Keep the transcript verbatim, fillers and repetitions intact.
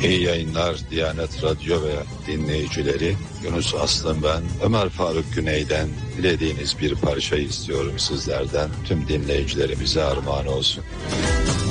İyi yayınlar Diyanet Radyo ve dinleyicileri. Yunus Aslım ben. Ömer Faruk Güney'den dilediğiniz bir parça istiyorum sizlerden. Tüm dinleyicilerimize armağan olsun.